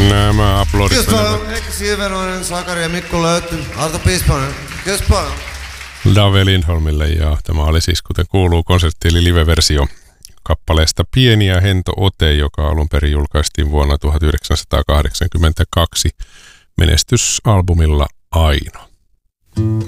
Nämä aplodit. Kiitos paljon. Heikki Silvenoinen, Sakari ja Mikko Löyty. Arto Piispanen. Kiitos paljon. Dave Lindholmille, ja tämä oli siis, kuten kuuluu, konsertti eli live-versio kappaleesta Pieni ja hento ote, joka alun perin julkaistiin vuonna 1982 menestysalbumilla Aino.